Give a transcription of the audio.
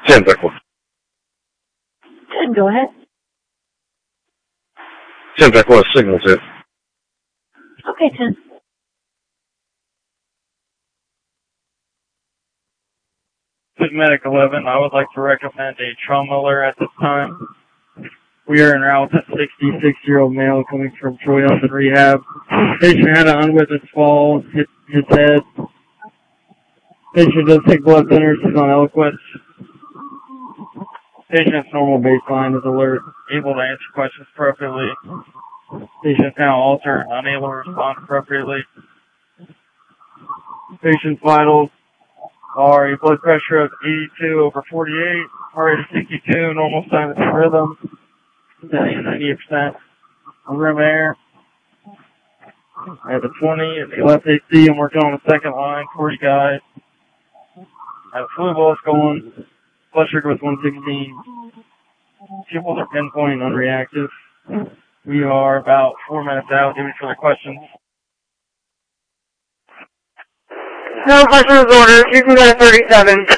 10 record. 10, go ahead. 10 record signal 2. Okay, 10. Medic 11, I would like to recommend a trauma alert at this time. We are en route with a 66-year-old male coming from Troy Elton Rehab. Patient had an unwitnessed fall, hit his head. Patient does take blood thinners, he's on Eliquis. Patient's normal baseline is alert, able to answer questions appropriately. Patient now altered, unable to respond appropriately. Patient's vitals are a blood pressure of 82/48, heart rate of 62, normal sinus rhythm, 98% room air. I have a 20 at the left AC. I'm working on the second line, 40 guys. I have a flu bolus going. Blood sugar was 116. Pupils are pinpoint and unreactive. We are about 4 minutes out. Do any further questions? No questions ordered. You can go to 37.